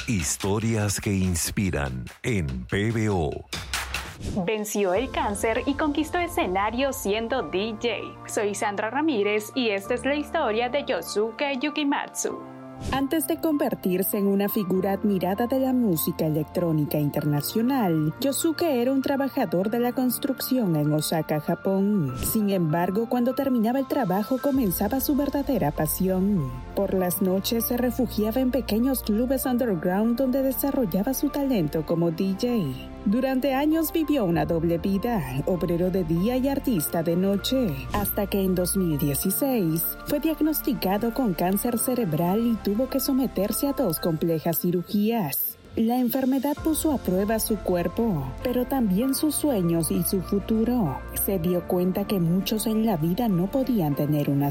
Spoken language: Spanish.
Historias que inspiran en PBO. Venció el cáncer y conquistó escenarios siendo DJ. Soy Sandra Ramírez y esta es la historia de Yosuke Yukimatsu. Antes de convertirse en una figura admirada de la música electrónica internacional, Yosuke era un trabajador de la construcción en Osaka, Japón. Sin embargo, cuando terminaba el trabajo comenzaba su verdadera pasión. Por las noches se refugiaba en pequeños clubes underground donde desarrollaba su talento como DJ. Durante años vivió una doble vida, obrero de día y artista de noche, hasta que en 2016 fue diagnosticado con cáncer cerebral y tuvo que someterse a 2 complejas cirugías. La enfermedad puso a prueba su cuerpo, pero también sus sueños y su futuro. Se dio cuenta que muchos en la vida no podían tener una